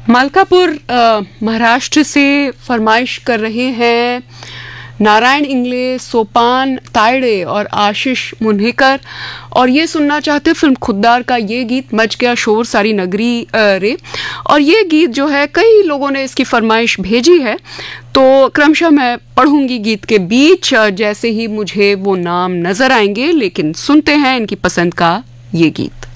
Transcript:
मालकापुर महाराष्ट्र से फरमाइश कर रहे हैं नारायण इंगले, सोपान तायड़े और आशीष मुन्हेकर, और ये सुनना चाहते फिल्म खुद्दार का ये गीत मच गया शोर सारी नगरी रे। और ये गीत जो है कई लोगों ने इसकी फरमाइश भेजी है, तो क्रमशः मैं पढ़ूंगी गीत के बीच जैसे ही मुझे वो नाम नजर आएंगे। लेकिन सुनते हैं इनकी पसंद का ये गीत।